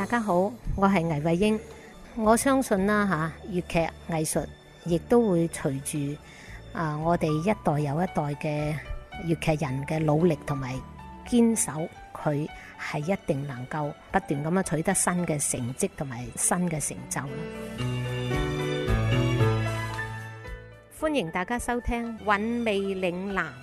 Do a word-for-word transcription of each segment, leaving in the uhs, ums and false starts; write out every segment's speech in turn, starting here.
大家好，我係倪慧英。我相信啦嚇，粵劇藝術亦都會隨住啊我哋一代又一代嘅粵劇人嘅努力同埋堅守，佢係一定能夠不斷咁樣取得新嘅成績同埋新嘅成就。歡迎大家收聽《韻味嶺南》。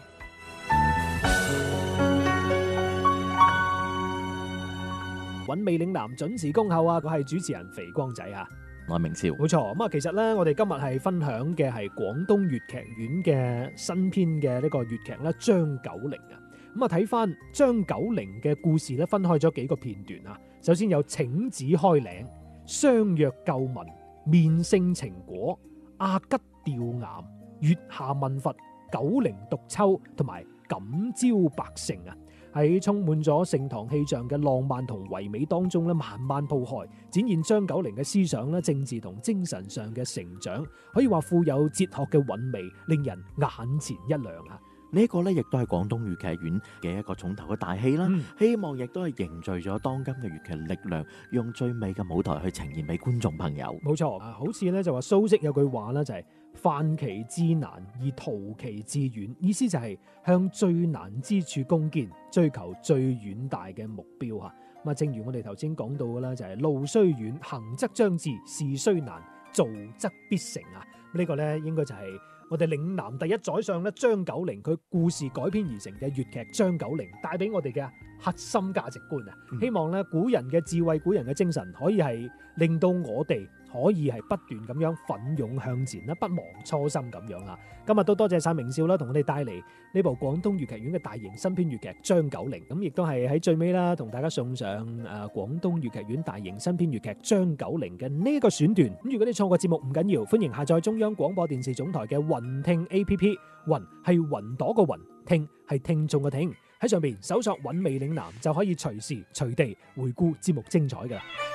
韻味嶺南準時恭候啊！我係主持人肥光仔啊， 我係明少。 冇錯，咁啊，其實咧，我哋今日係分享嘅係廣東粵劇院嘅新編嘅呢個粵劇咧，張九齡啊。咁啊，睇翻張九齡嘅故事咧，分開咗幾個片段啊。首先有請旨開嶺、相約救民、面聖情果、阿吉吊巖、月下問佛、九齡獨秋同埋感招百姓啊。喺充滿咗盛唐氣象嘅浪漫同唯美當中咧，慢慢鋪開，展現張九齡嘅思想咧、政治同精神上嘅成長，可以話富有哲學嘅韻味，令人眼前一亮啊！ 呢一個咧，亦都係廣東粵劇院嘅一個重頭嘅大戲啦。嗯、希望亦都係凝聚咗當今嘅粵劇力量，用最美嘅舞台去呈現俾觀眾朋友。 冇錯啊，好似咧就話蘇軾有句話啦，就係犯其至難而圖其至遠，意思就係向最難之處攻堅，追求最遠大嘅目標啊。咁啊，正如我哋頭先講到嘅啦，就係路雖遠，行則將至；事雖難，做則必成啊。呢個咧應該就係我哋嶺南第一宰相咧張九齡佢故事改編而成嘅粵劇張九齡帶俾我哋嘅核心價值觀啊！嗯、希望咧古人嘅智慧、古人嘅精神可以係令到我哋可以係不斷咁樣奮勇向前啦，不忘初心咁樣啊！今日都多謝晒明少啦，同我哋帶嚟呢部廣東粵劇院嘅大型新編粵劇張九齡，咁亦都係喺最尾啦，同大家送上誒廣東粵劇院大型新編粵劇張九齡嘅呢個選段。咁如果你錯過節目唔緊要，歡迎下載中央廣播電視總台嘅雲聽 A P P， 雲係雲朵個雲，聽係聽眾嘅聽，喺上邊搜索韻味嶺南就可以隨時隨地回顧節目精彩噶啦。